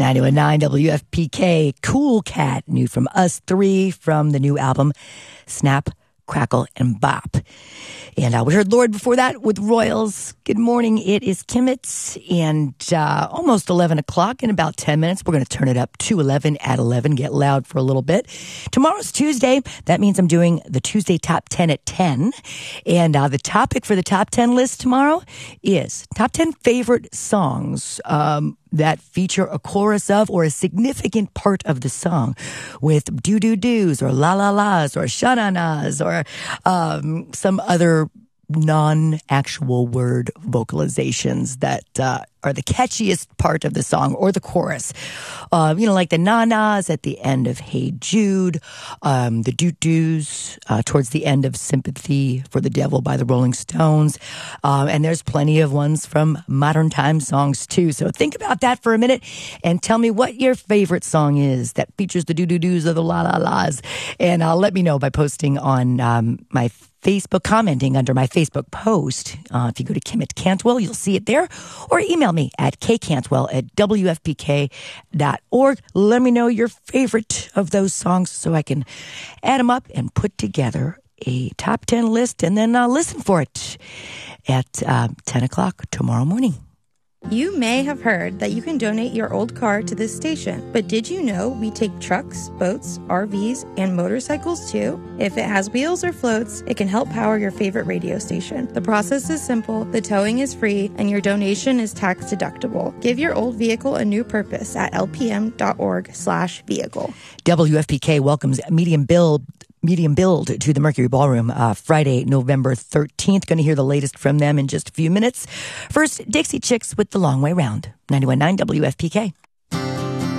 91.9 WFPK, Cool Cat, new from us three from the new album, Snap, Crackle, and Bop. And we heard Lord before that with Royals. Good morning. It is Kimmets and almost 11 o'clock. In about 10 minutes, we're going to turn it up to 11 at 11, get loud for a little bit. Tomorrow's Tuesday. That means I'm doing the Tuesday Top 10 at 10. And the topic for the Top 10 list tomorrow is Top 10 favorite songs that feature a chorus of or a significant part of the song with do-do-do's or la-la-las or sha-na-nas or some other non-actual word vocalizations that are the catchiest part of the song or the chorus. Like the na-nas at the end of Hey Jude, the doot-doos towards the end of Sympathy for the Devil by the Rolling Stones. And there's plenty of ones from modern time songs too. So think about that for a minute and tell me what your favorite song is that features the do-do-doos or the la-la-las. And let me know by posting on my Facebook, commenting under my Facebook post. If you go to Kim at Cantwell, you'll see it there. Or email me at kcantwell@wfpk.org. Let me know your favorite of those songs so I can add them up and put together a top 10 list and then listen for it at 10 o'clock tomorrow morning. You may have heard that you can donate your old car to this station, but did you know we take trucks, boats, RVs, and motorcycles too? If it has wheels or floats, it can help power your favorite radio station. The process is simple, the towing is free, and your donation is tax deductible. Give your old vehicle a new purpose at lpm.org/vehicle. WFPK welcomes Medium Build to the Mercury Ballroom Friday, November 13th. Going to hear the latest from them in just a few minutes. First, Dixie Chicks with The Long Way Round. 91.9 WFPK.